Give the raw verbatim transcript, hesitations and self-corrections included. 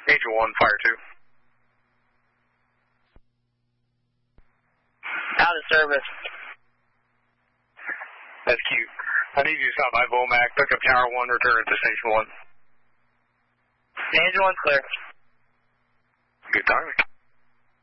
Angel one, fire two. Out of service. That's cute. I need you to stop by Vomac, pick up Tower one, return to Station one. Angel one's clear. Good timing.